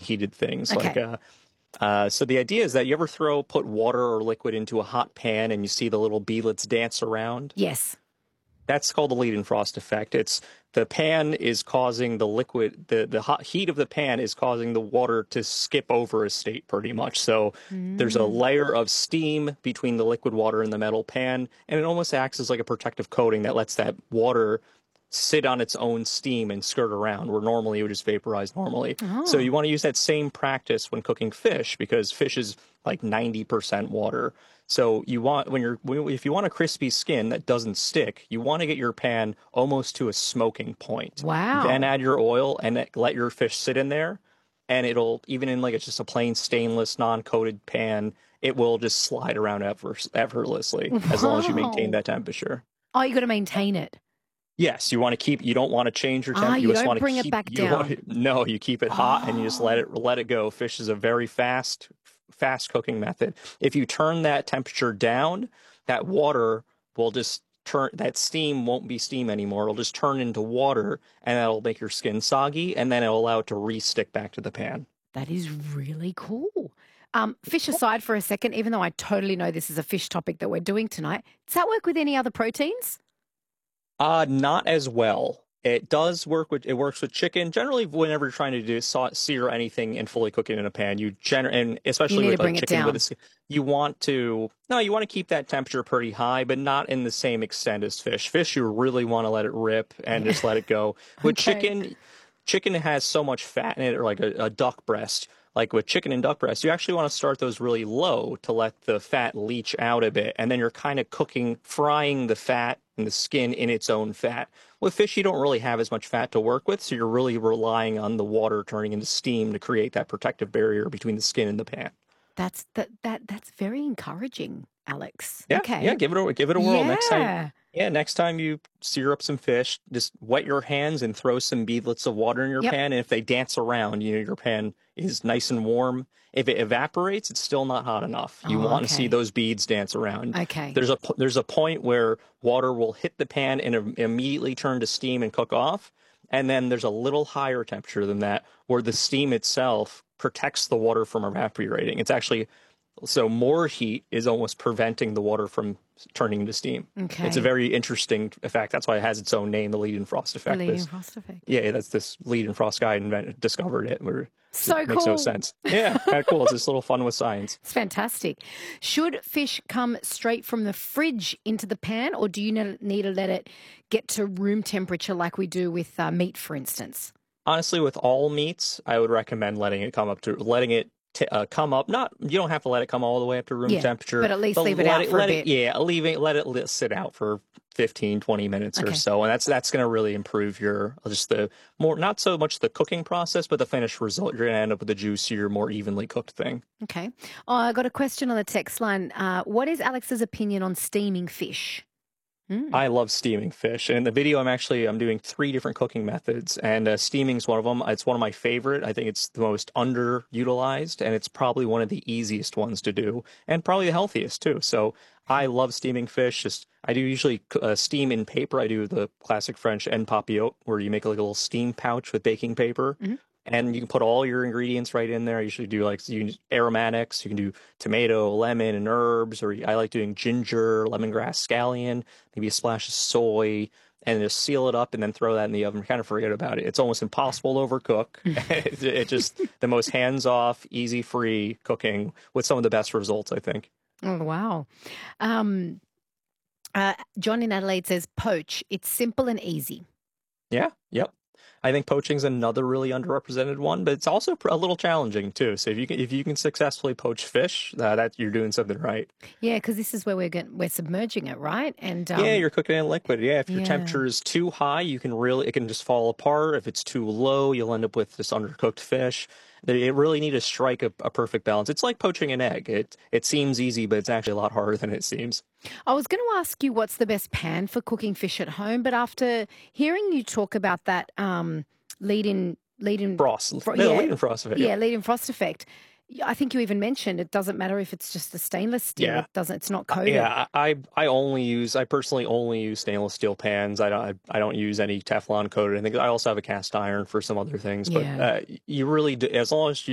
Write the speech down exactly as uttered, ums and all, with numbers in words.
heated things. Okay. Like, uh, uh, so the idea is that you ever throw, put water or liquid into a hot pan and you see the little beadlets dance around? Yes. That's called the Leidenfrost effect. It's the pan is causing the liquid, the, the hot heat of the pan is causing the water to skip over a state pretty much. So Mm. there's a layer of steam between the liquid water and the metal pan, and it almost acts as like a protective coating that lets that water sit on its own steam and skirt around where normally it would just vaporize normally. Oh. So you want to use that same practice when cooking fish because fish is like ninety percent water. So you want when you're if you want a crispy skin that doesn't stick, you want to get your pan almost to a smoking point. Wow. Then add your oil and let your fish sit in there, and it'll even in like it's just a plain stainless non-coated pan, it will just slide around ever, effortlessly wow. as long as you maintain that temperature. Oh, you got to maintain it. Yes, you want to keep. You don't want to change your temperature. Ah, you, you just don't want to bring keep, it back you down. Want, no, you keep it hot oh. and you just let it let it go. Fish is a very fast, fast cooking method. If you turn that temperature down, that water will just turn. That steam won't be steam anymore. It'll just turn into water, and that'll make your skin soggy, and then it'll allow it to re-stick back to the pan. That is really cool. Um, fish aside for a second, even though I totally know this is a fish topic that we're doing tonight, does that work with any other proteins? Uh, not as well. It does work with it works with chicken. Generally, whenever you're trying to do saw, sear anything and fully cook it in a pan, you gener and especially you with like, chicken with a, you want to no, you want to keep that temperature pretty high, but not in the same extent as fish. Fish, you really want to let it rip and just let it go. With okay. chicken, chicken has so much fat in it, or like a, a duck breast. Like with chicken and duck breast, you actually want to start those really low to let the fat leach out a bit. And then you're kind of cooking, frying the fat and the skin in its own fat. With fish, you don't really have as much fat to work with, so you're really relying on the water turning into steam to create that protective barrier between the skin and the pan. That's that that that's very encouraging, Alex. Yeah, okay. yeah, give it a give it a whirl yeah. next time. Yeah, next time you sear up some fish, just wet your hands and throw some beadlets of water in your yep. pan. And if they dance around, you know your pan is nice and warm. If it evaporates, it's still not hot enough. You oh, want okay. to see those beads dance around. Okay. There's a there's a point where water will hit the pan and immediately turn to steam and cook off. And then there's a little higher temperature than that where the steam itself protects the water from evaporating. It's actually So more heat is almost preventing the water from turning into steam. Okay. It's a very interesting effect. That's why it has its own name, the Leidenfrost effect. The Leidenfrost effect. Yeah, that's this Leidenfrost guy invented, discovered it. Where so it cool. Makes no sense. Yeah, kind of cool. It's just a little fun with science. It's fantastic. Should fish come straight from the fridge into the pan, or do you need to let it get to room temperature like we do with uh, meat, for instance? Honestly, with all meats, I would recommend letting it come up to letting it. To, uh, come up, not you don't have to let it come all the way up to room yeah, temperature, but at least but leave it out it, for let a bit. It, yeah, leave it, let it sit out for fifteen, twenty minutes okay. or so, and that's that's going to really improve your just the more not so much the cooking process, but the finished result. You're going to end up with a juicier, more evenly cooked thing. Okay. Oh, I got a question on the text line. Uh, what is Alex's opinion on steaming fish? Mm. I love steaming fish. And in the video, I'm actually I'm doing three different cooking methods, and uh, steaming is one of them. It's one of my favorite. I think it's the most underutilized, and it's probably one of the easiest ones to do, and probably the healthiest too. So I love steaming fish. Just I do usually uh, steam in paper. I do the classic French en papillote, where you make like a little steam pouch with baking paper. Mm-hmm. And you can put all your ingredients right in there. I usually do like you can aromatics. You can do tomato, lemon, and herbs. Or I like doing ginger, lemongrass, scallion, maybe a splash of soy, and just seal it up and then throw that in the oven. Kind of forget about it. It's almost impossible to overcook. it, it just the most hands-off, easy-free cooking with some of the best results, I think. Oh, wow. Um, uh, John in Adelaide says poach. It's simple and easy. Yeah. Yep. I think poaching is another really underrepresented one, but it's also a little challenging too. So if you can, if you can successfully poach fish, uh, that you're doing something right. Yeah, because this is where we're getting, we're submerging it, right? And um, yeah, you're cooking it in liquid. Yeah, if your yeah. temperature is too high, you can really it can just fall apart. If it's too low, you'll end up with this undercooked fish. It really need to strike a, a perfect balance. It's like poaching an egg. It it seems easy, but it's actually a lot harder than it seems. I was going to ask you what's the best pan for cooking fish at home, but after hearing you talk about that um, lead-in lead-in frost, fro- no, yeah, Leidenfrost effect, yeah, Leidenfrost effect. I think you even mentioned it doesn't matter if it's just a stainless steel. Yeah. It doesn't. It's not coated. Yeah, I I only use I personally only use stainless steel pans. I don't I don't use any Teflon coated. I think I also have a cast iron for some other things. But yeah. uh, you really do, as long as you